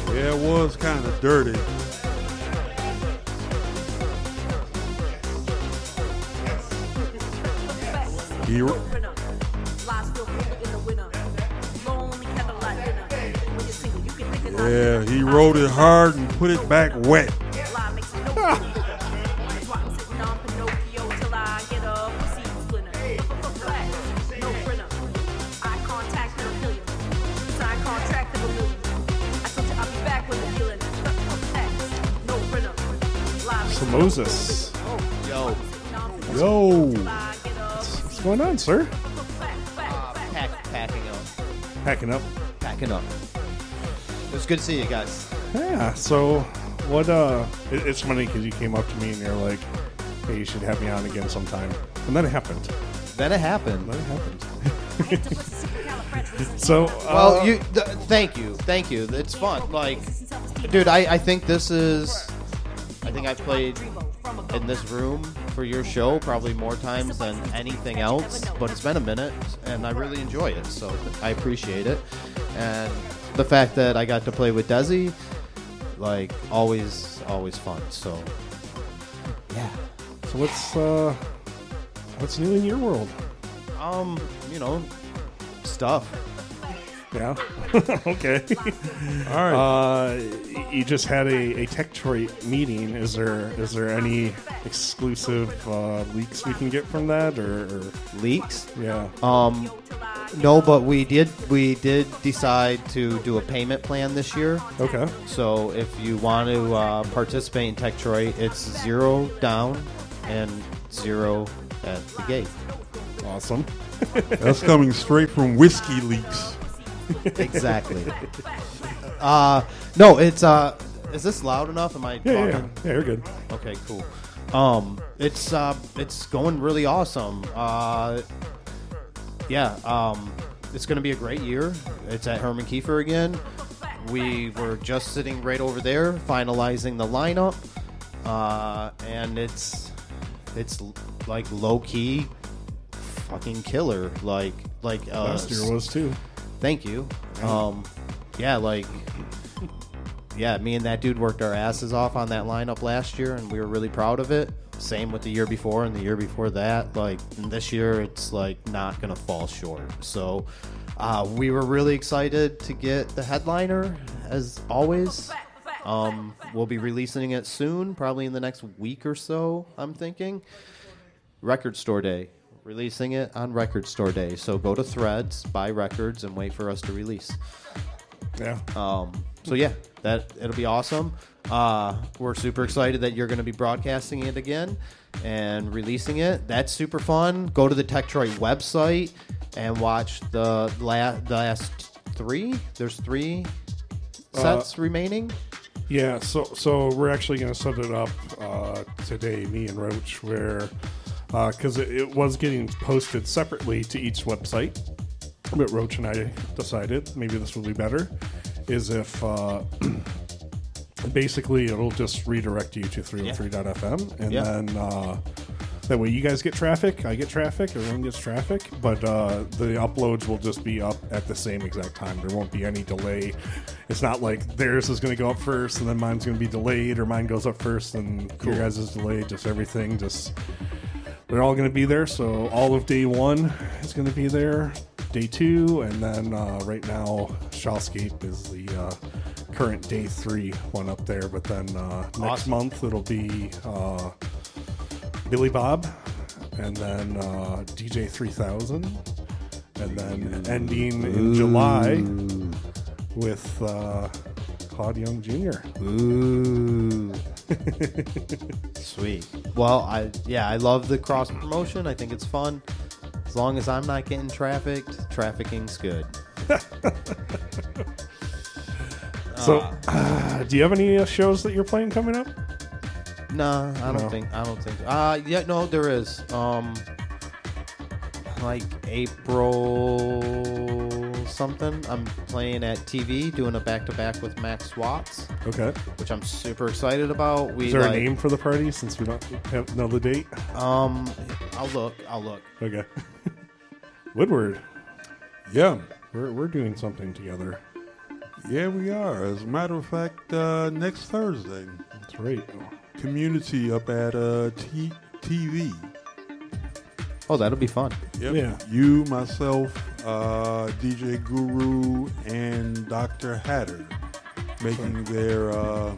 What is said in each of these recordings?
Yeah, it was kind of dirty. He, yeah, he wrote it hard and put it back wet. Moses. Yo. What's going on, sir? Packing up. Packing up. It was good to see you guys. Yeah. So, what? It's funny because you came up to me and you're like, "Hey, you should have me on again sometime," and then it happened. So, well, thank you. It's fun. Like, dude, I think this is. I think I've played in this room for your show probably more times than anything else, but it's been a minute, and I really enjoy it, so I appreciate it. And the fact that I got to play with Desi, like, always fun, so, yeah. So what's new in your world? Stuff. Yeah. Okay. All right. You just had a Techtroid meeting. Is there any exclusive leaks we can get from that, or leaks? Yeah. No, but we did decide to do a payment plan this year. Okay. So if you want to participate in Techtroid, it's 0 down and 0 at the gate. Awesome. That's coming straight from Whiskey Leaks. Exactly. No, it's is this loud enough? Am I talking? Yeah, you're good. Okay, cool. It's going really awesome. It's going to be a great year. It's at Herman Kiefer again. We were just sitting right over there finalizing the lineup. And it's like low key fucking killer. Like last year was too. Thank you. Me and that dude worked our asses off on that lineup last year, and we were really proud of it. Same with the year before and the year before that. Like, this year, it's like not gonna fall short. So, we were really excited to get the headliner, as always. We'll be releasing it soon, probably in the next week or so. I'm thinking. Record Store Day. Releasing it on Record Store Day. So go to Threads, buy records, and wait for us to release. Yeah. So yeah, it'll be awesome. We're super excited that you're going to be broadcasting it again and releasing it. That's super fun. Go to the Techtroid website and watch the last 3. There's 3 sets remaining. Yeah. So we're actually going to set it up today, me and Roach, where. Because it was getting posted separately to each website. But Roach and I decided maybe this will be better, is if basically it'll just redirect you to 303.fm, and then that way you guys get traffic, I get traffic, everyone gets traffic, but the uploads will just be up at the same exact time. There won't be any delay. It's not like theirs is going to go up first and then mine's going to be delayed, or mine goes up first and your guys is delayed. Just everything, they're all going to be there, so all of day 1 is going to be there, day 2, and then right now, Shawscape is the current day 3 one up there, but then next month it'll be Billy Bob, and then DJ 3000, and then ending in July with Claude Young Jr. Ooh. Sweet. Well, I love the cross promotion. I think it's fun. As long as I'm not getting trafficked, trafficking's good. So, do you have any shows that you're playing coming up? No, I don't think. No, there is. Like April something. I'm playing at TV, doing a back-to-back with Max Watts. Okay. Which I'm super excited about. Is there a name for the party since we don't know the date? I'll look. Okay. Woodward. Yeah. We're doing something together. Yeah, we are. As a matter of fact, next Thursday. That's right. Community up at TV. Oh, that'll be fun. Yep. Yeah. You, myself, DJ Guru, and Dr. Hatter making their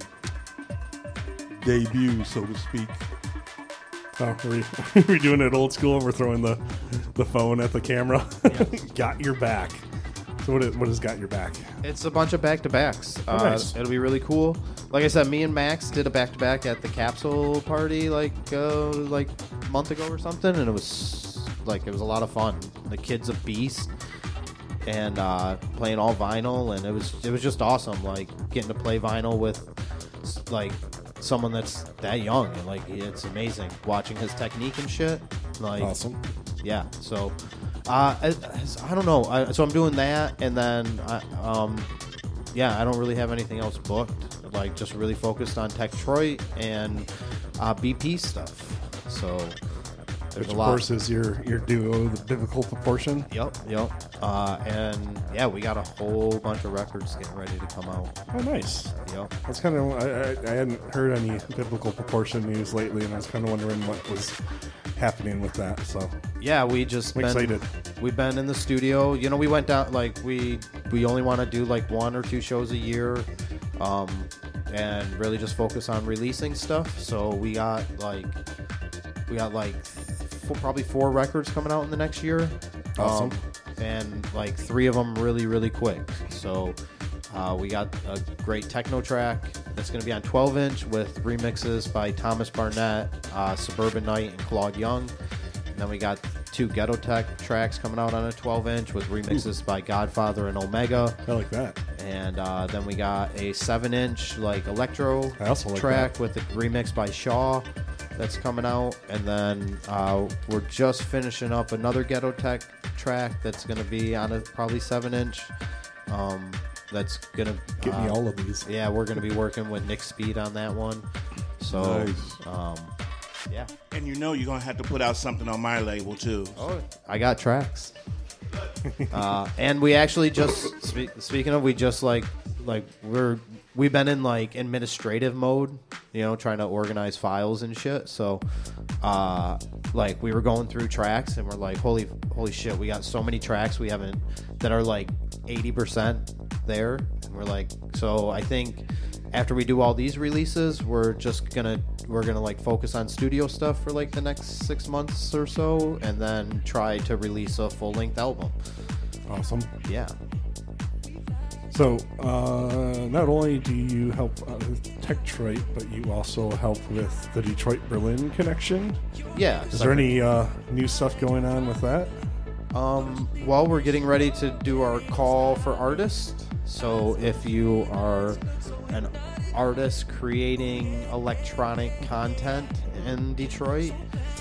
debut, so to speak. Oh, we're doing it old school. We're throwing the phone at the camera. Got your back. So what has got your back? It's a bunch of back-to-backs. Nice. It'll be really cool. Like I said, me and Max did a back-to-back at the Capsule party like a month ago or something, and it was a lot of fun. The kid's a beast, and playing all vinyl, and it was just awesome. Like getting to play vinyl with like someone that's that young, and like it's amazing watching his technique and shit. Like, Awesome. yeah. So I don't know. So I'm doing that, and then I don't really have anything else booked. Like just really focused on Techtroit and BP stuff. So there's Which, a lot. of course, is your duo, the Biblical Proportion. Yep. And yeah, we got a whole bunch of records getting ready to come out. Oh, nice. Yep. That's kind of I hadn't heard any Biblical Proportion news lately, and I was kind of wondering what was happening with that. So Yeah, we just I'm excited. We've been in the studio. You know, we went down like we only want to do like 1 or 2 shows a year, and really just focus on releasing stuff. So we got probably 4 records coming out in the next year. Awesome. And like 3 of them really, really quick. So we got a great techno track that's going to be on 12-inch with remixes by Thomas Barnett, Suburban Night, and Claude Young. And then we got 2 Ghetto Tech tracks coming out on a 12-inch with remixes by Godfather and Omega. I like that. And then we got a 7-inch like electro I also like track that. with a remix by Shaw that's coming out. And then we're just finishing up another Ghetto Tech track that's going to be on a probably 7-inch. That's going to Get me all of these. Yeah, we're going to be working with Nick Speed on that one. So, Nice. yeah. And you know you're going to have to put out something on my label, too. Oh, I got tracks. And we actually just speaking of, we just we've been in like administrative mode, you know, trying to organize files and shit. So, like we were going through tracks and we're like, holy shit, we got so many tracks we haven't that are like 80% there. And we're like, so I think after we do all these releases, we're gonna like focus on studio stuff for like the next 6 months or so, and then try to release a full length album. Awesome. Yeah. So, not only do you help with Techtroit, but you also help with the Detroit-Berlin connection. Yeah. Is there any new stuff going on with that? Well, we're getting ready to do our call for artists. So if you are an artist creating electronic content in Detroit,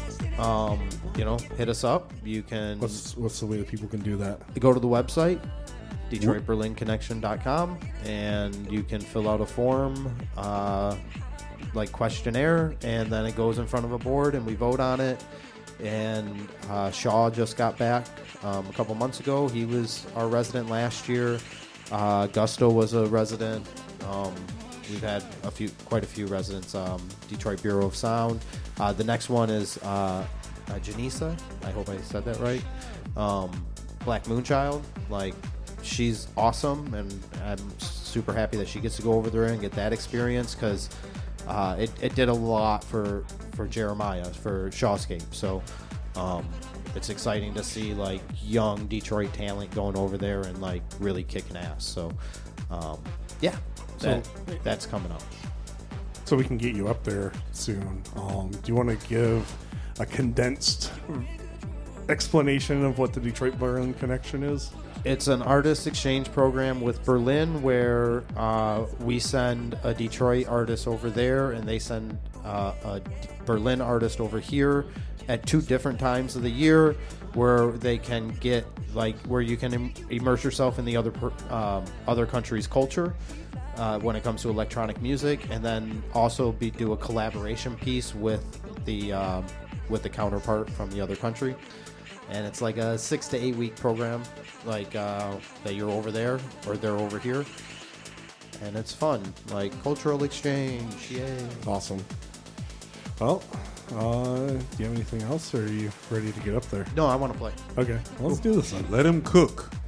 you know, hit us up. You can What's the way that people can do that? go to the website, DetroitBerlinConnection.com, and you can fill out a form, like questionnaire, and then it goes in front of a board and we vote on it. And Shaw just got back a couple months ago. He was our resident last year. Gusto was a resident. We've had quite a few residents. Detroit Bureau of Sound. The next one is Janisa. I hope I said that right. Black Moonchild. Like, she's awesome, and I'm super happy that she gets to go over there and get that experience, because it did a lot for Jeremiah, for Shawscape. So it's exciting to see like young Detroit talent going over there and like really kicking ass. So yeah, that's coming up. So we can get you up there soon. Do you want to give a condensed explanation of what the Detroit-Berlin connection is? It's an artist exchange program with Berlin, where we send a Detroit artist over there, and they send a Berlin artist over here at 2 different times of the year, where they can get where you can immerse yourself in the other country's culture when it comes to electronic music, and then also do a collaboration piece with the counterpart from the other country. And it's like a 6 to 8 week program, that you're over there or they're over here. and it's fun, like cultural exchange. Yay! Awesome. Well, do you have anything else, or are you ready to get up there? No, I want to play. Okay, well, let's do this then. Let him cook.